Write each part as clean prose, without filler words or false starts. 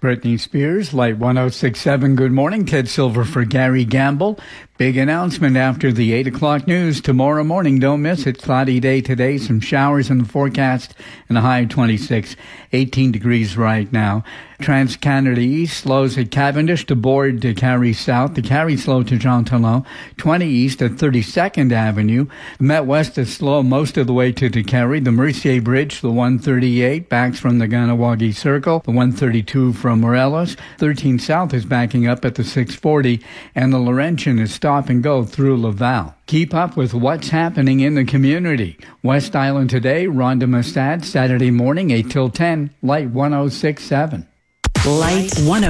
Britney Spears, Light 106.7. Good morning. Ted Silver for Gary Gamble. Big announcement after the 8 o'clock news tomorrow morning. Don't miss it. Cloudy day today. Some showers in the forecast and a high of 26. 18 degrees right now. Trans-Canada East slows at Cavendish to board to Carey South. The Carey slow to Jean Talon. 20 East at 32nd Avenue. The Met West is slow most of the way to Carey. The Mercier Bridge, the 138, backs from the Ganawagi Circle. The 132 from Morelos. 13 South is backing up at the 640. And the Laurentian is stop and go through Laval. Keep up with what's happening in the community. West Island today, Rhonda Mustad, Saturday morning, 8 till 10, Light 106.7. Light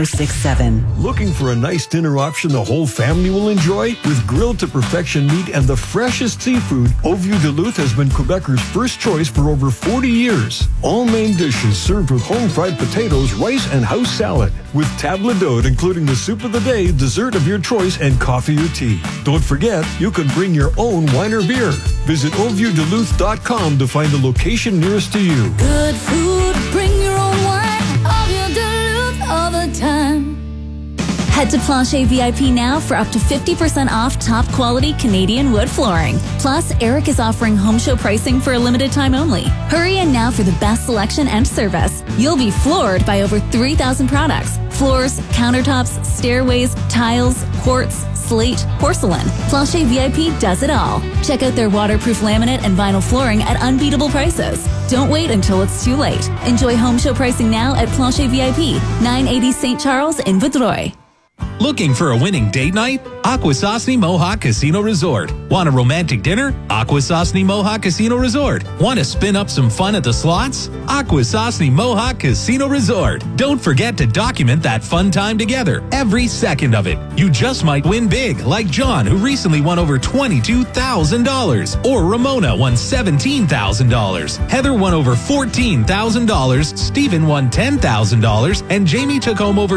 106.7. Looking for a nice dinner option the whole family will enjoy? With grilled to perfection meat and the freshest seafood, Au Vieux Duluth has been Quebecers' first choice for over 40 years. All main dishes served with home-fried potatoes, rice, and house salad. With table d'hôte, including the soup of the day, dessert of your choice, and coffee or tea. Don't forget, you can bring your own wine or beer. Visit auvieuxduluth.com to find the location nearest to you. Good food, bring your own wine. Au Vieux Duluth all the time. Head to Plancher VIP now for up to 50% off top quality Canadian wood flooring. Plus, Eric is offering home show pricing for a limited time only. Hurry in now for the best selection and service. You'll be floored by over 3,000 products. Floors, countertops, stairways, tiles, quartz, slate, porcelain. Plancher VIP does it all. Check out their waterproof laminate and vinyl flooring at unbeatable prices. Don't wait until it's too late. Enjoy home show pricing now at Plancher VIP, 980 St. Charles in Vaudreuil. Looking for a winning date night? Akwesasne Mohawk Casino Resort. Want a romantic dinner? Akwesasne Mohawk Casino Resort. Want to spin up some fun at the slots? Akwesasne Mohawk Casino Resort. Don't forget to document that fun time together, every second of it. You just might win big, like John, who recently won over $22,000. Or Ramona won $17,000. Heather won over $14,000. Stephen won $10,000. And Jamie took home over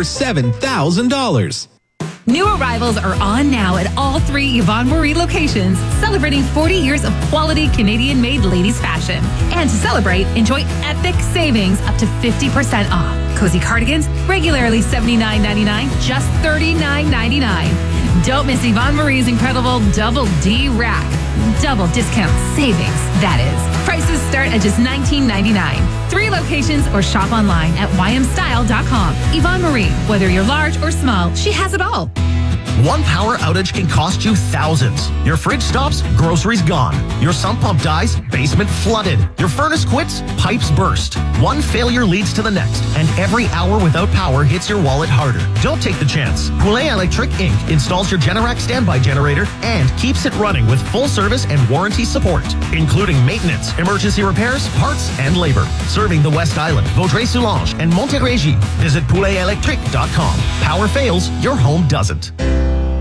$7,000. New arrivals are on now at all 3 Yvonne Marie locations, celebrating 40 years of quality Canadian-made ladies fashion. And to celebrate, enjoy epic savings up to 50% off. Cozy cardigans, regularly $79.99, just $39.99. Don't miss Yvonne Marie's incredible Double D Rack. Double discount savings, that is. Prices start at just $19.99. 3 locations or shop online at ymstyle.com. Yvonne Marie, whether you're large or small, she has it all. One power outage can cost you thousands. Your fridge stops, groceries gone. Your sump pump dies, basement flooded. Your furnace quits, pipes burst. One failure leads to the next, and every hour without power hits your wallet harder. Don't take the chance. Poulet Electric Inc. installs your Generac standby generator and keeps it running with full service and warranty support, including maintenance, emergency repairs, parts, and labor. Serving the West Island, Vaudreuil-Soulanges, and Montérégie. Visit pouletelectric.com. Power fails, your home doesn't.